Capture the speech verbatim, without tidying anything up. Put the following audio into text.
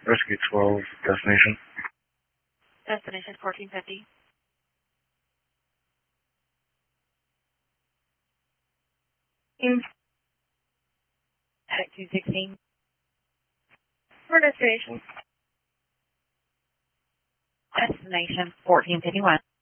Rescue twelve, destination. Destination fourteen fifty. At two sixteen. For destination. Destination fourteen fifty-one.